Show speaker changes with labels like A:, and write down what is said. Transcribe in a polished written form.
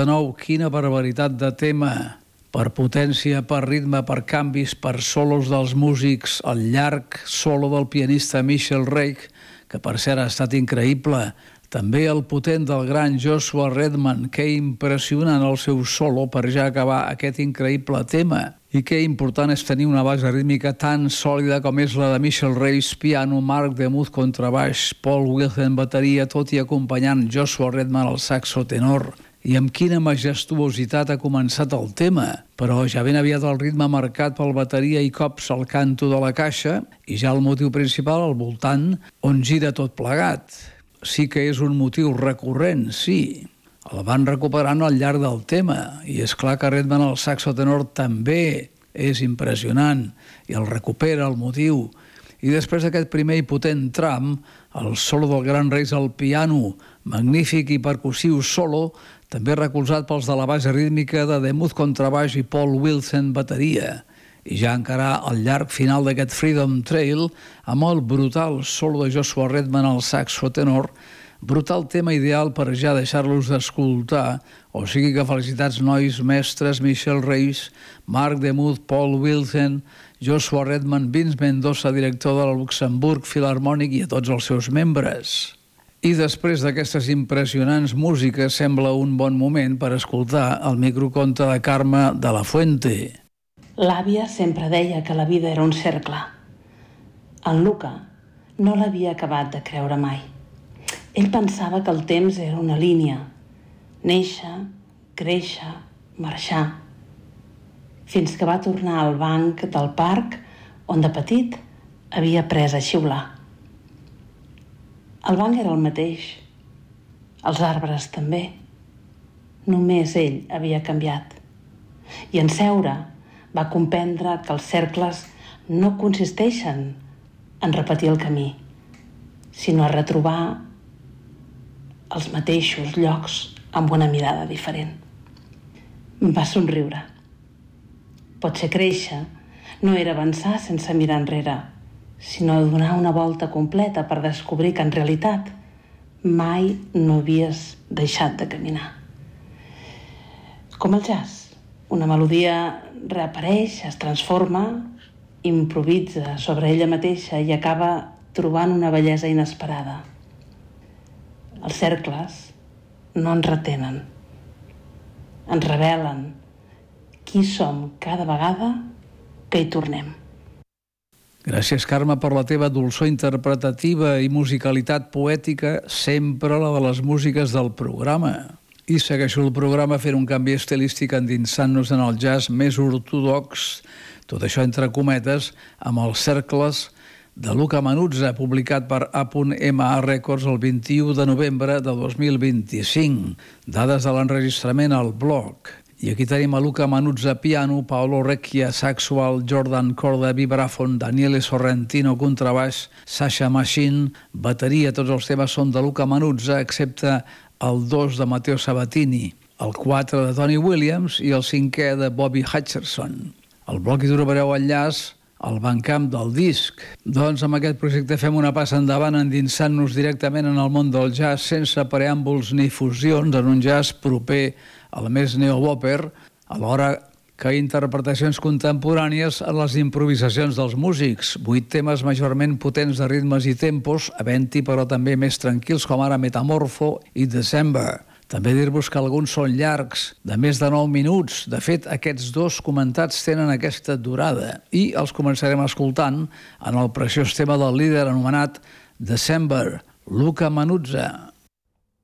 A: de nou, quina barbaritat de tema. Per potència, per ritme, per canvis, per solos dels músics, el llarg solo del pianista Michel Reich, que per cert ha estat increïble. També el potent del gran Joshua Redman, que impressionant el seu solo per ja acabar aquest increïble tema. I que important és tenir una base rítmica tan sòlida com és la de Michel Reich, piano, Mark Demuth, contrabaix, Paul Wilson, bateria, tot i acompanyant Joshua Redman al saxo tenor. I amb quina majestuositat ha començat el tema, però ja ben aviat el ritme marcat pel bateria i cops al canto de la caixa i ja el motiu principal al voltant on gira tot plegat. Sí que és un motiu recurrent, sí. El van recuperant al llarg del tema i és clar que Redman al saxo tenor també és impressionant i el recupera el motiu. I després d'aquest primer i potent tram, el solo del gran Reich al piano, magnífic i percussiu solo, també recolzat pels de la base rítmica de Demuth contrabaix i Paul Wilson bateria. I ja encara al llarg final d'aquest Freedom Trail, amb el brutal solo de Joshua Redman al saxo tenor, brutal tema ideal per ja deixar-los d'escoltar, o sigui que felicitats nois, mestres, Michel Reich, Mark Demuth, Paul Wilson, Joshua Redman, Vince Mendoza, director del Luxemburg Filharmònic i a tots els seus membres. I després d'aquestes impressionants músiques sembla un bon moment per escoltar el microconte de Carme de la Fuente.
B: L'àvia sempre deia que la vida era un cercle. En Luca no l'havia acabat de creure mai. Ell pensava que el temps era una línia. Néixer, créixer, marxar. Fins que va tornar al banc del parc on de petit havia après a xiular. El banc era el mateix. Els arbres també. Només ell havia canviat. I en seure va comprendre que els cercles no consisteixen en repetir el camí, sinó a retrobar els mateixos llocs amb una mirada diferent. Va somriure. Potser créixer no era avançar sense mirar enrere, sinó donar una volta completa per descobrir que en realitat mai no havies deixat de caminar. Com el jazz, una melodia reapareix, es transforma, improvisa sobre ella mateixa i acaba trobant una bellesa inesperada. Els cercles no ens retenen, ens revelen qui som cada vegada que hi tornem.
A: Gràcies, Carme, per la teva dolçor interpretativa i musicalitat poètica, sempre la de les músiques del programa. I segueixo el programa fent un canvi estilístic endinsant-nos en el jazz més ortodox, tot això entre cometes, amb els cercles de Luca Manuzza, publicat per A.MA Records el 21 de novembre de 2025. Dades de l'enregistrament al blog. I aquí tenim a Luca Manuzza piano, Paolo Recchia saxo alt, Jordan Corda vibràfon, Daniele Sorrentino contrabaix, Sasha Machine bateria. Tots els temes són de Luca Manuzza, excepte el 2 de Matteo Sabatini, el 4 de Tony Williams i el 5è de Bobby Hutcherson. Al blog hi trobareu enllaç al Bandcamp del disc. Doncs amb aquest projecte fem una passa endavant endinsant-nos directament en el món del jazz sense preàmbuls ni fusions, en un jazz proper al més neobòper, alhora que interpretacions contemporànies en les improvisacions dels músics. 8 temes majorment potents de ritmes i tempos, havent-hi però també més tranquils com ara Metamorfo i December. També dir-vos que alguns són llargs, de més de 9 minuts. De fet, aquests dos comentats tenen aquesta durada i els començarem escoltant en el preciós tema del líder anomenat December, Luca Manuzza.